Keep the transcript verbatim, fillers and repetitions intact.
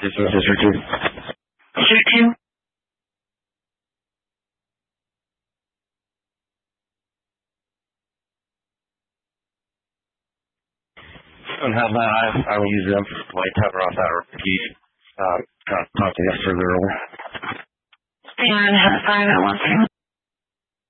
This is District two. District two? And how about I, I will use them for light cover off that repeat. Uh, kind of talk to you further over. Hang on, have five at one.